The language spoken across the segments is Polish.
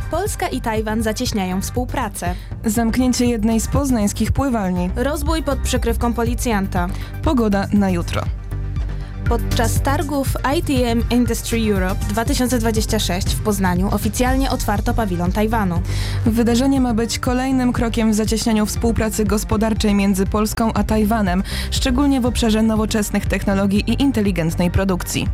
Polska i Tajwan zacieśniają współpracę. Zamknięcie jednej z poznańskich pływalni. Rozbój pod przykrywką policjanta. Pogoda na jutro. Podczas targów ITM Industry Europe 2026 w Poznaniu oficjalnie otwarto pawilon Tajwanu. Wydarzenie ma być kolejnym krokiem w zacieśnianiu współpracy gospodarczej między Polską a Tajwanem, szczególnie w obszarze nowoczesnych technologii i inteligentnej produkcji.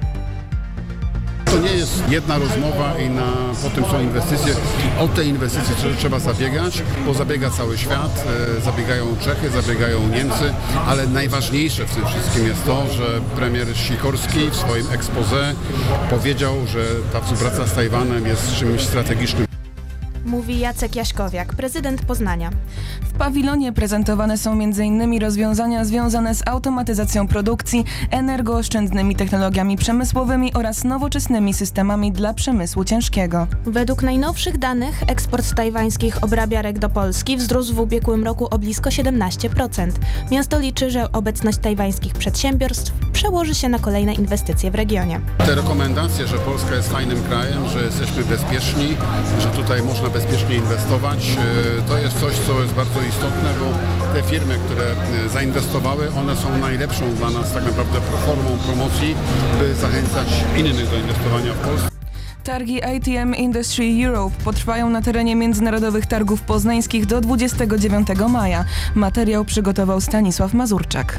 To nie jest jedna rozmowa i potem są inwestycje. O te inwestycje trzeba zabiegać, bo zabiega cały świat, zabiegają Czechy, zabiegają Niemcy, ale najważniejsze w tym wszystkim jest to, że premier Sikorski w swoim exposé powiedział, że ta współpraca z Tajwanem jest czymś strategicznym. Mówi Jacek Jaśkowiak, prezydent Poznania. W pawilonie prezentowane są m.in. rozwiązania związane z automatyzacją produkcji, energooszczędnymi technologiami przemysłowymi oraz nowoczesnymi systemami dla przemysłu ciężkiego. Według najnowszych danych eksport tajwańskich obrabiarek do Polski wzrósł w ubiegłym roku o blisko 17%. Miasto liczy, że obecność tajwańskich przedsiębiorstw przełoży się na kolejne inwestycje w regionie. Te rekomendacje, że Polska jest fajnym krajem, że jesteśmy bezpieczni, że tutaj można bezpiecznie inwestować, to jest coś, co jest bardzo istotne, bo te firmy, które zainwestowały, one są najlepszą dla nas tak naprawdę formą promocji, by zachęcać innych do inwestowania w Polsce. Targi ITM Industry Europe potrwają na terenie Międzynarodowych Targów Poznańskich do 29 maja. Materiał przygotował Stanisław Mazurczak.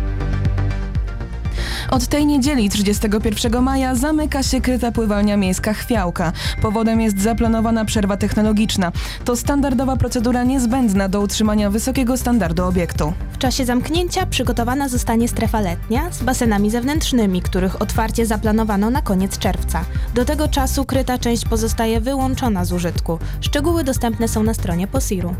Od tej niedzieli 31 maja zamyka się kryta pływalnia miejska Chwiałka. Powodem jest zaplanowana przerwa technologiczna. To standardowa procedura niezbędna do utrzymania wysokiego standardu obiektu. W czasie zamknięcia przygotowana zostanie strefa letnia z basenami zewnętrznymi, których otwarcie zaplanowano na koniec czerwca. Do tego czasu kryta część pozostaje wyłączona z użytku. Szczegóły dostępne są na stronie POSIR-u.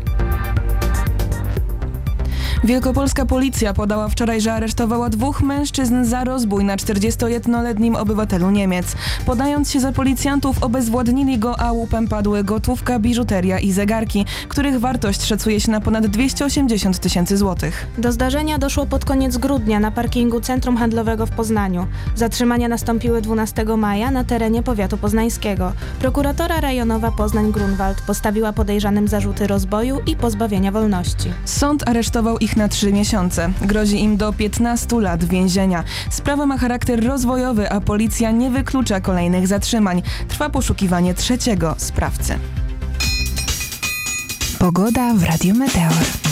Wielkopolska policja podała wczoraj, że aresztowała 2 mężczyzn za rozbój na 41-letnim obywatelu Niemiec. Podając się za policjantów, obezwładnili go, a łupem padły gotówka, biżuteria i zegarki, których wartość szacuje się na ponad 280 000 złotych. Do zdarzenia doszło pod koniec grudnia na parkingu Centrum Handlowego w Poznaniu. Zatrzymania nastąpiły 12 maja na terenie powiatu poznańskiego. Prokuratora rejonowa Poznań-Grunwald postawiła podejrzanym zarzuty rozboju i pozbawienia wolności. Sąd aresztował ich na 3 miesiące. Grozi im do 15 lat więzienia. Sprawa ma charakter rozwojowy, a policja nie wyklucza kolejnych zatrzymań. Trwa poszukiwanie trzeciego sprawcy. Pogoda w Radiu Meteor.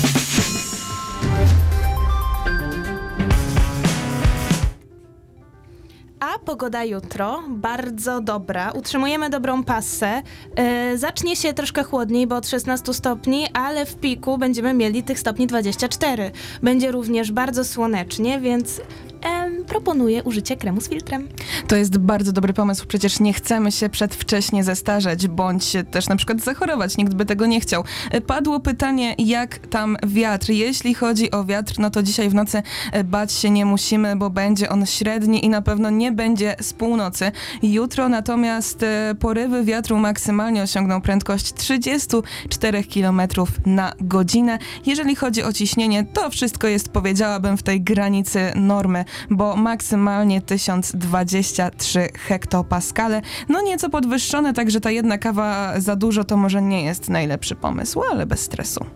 A pogoda jutro bardzo dobra. Utrzymujemy dobrą passę. Zacznie się troszkę chłodniej, bo od 16 stopni, ale w piku będziemy mieli tych stopni 24. Będzie również bardzo słonecznie, więc proponuję użycie kremu z filtrem. To jest bardzo dobry pomysł. Przecież nie chcemy się przedwcześnie zestarzeć, bądź też na przykład zachorować. Nikt by tego nie chciał. Padło pytanie, jak tam wiatr. Jeśli chodzi o wiatr, no to dzisiaj w nocy bać się nie musimy, bo będzie on średni i na pewno nie będzie z północy. Jutro natomiast porywy wiatru maksymalnie osiągną prędkość 34 km na godzinę. Jeżeli chodzi o ciśnienie, to wszystko jest, powiedziałabym, w tej granicy normy, bo maksymalnie 1023 hektopaskale. No nieco podwyższone, także ta jedna kawa za dużo to może nie jest najlepszy pomysł, ale bez stresu.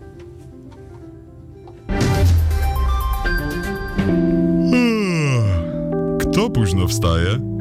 Kto późno wstaje?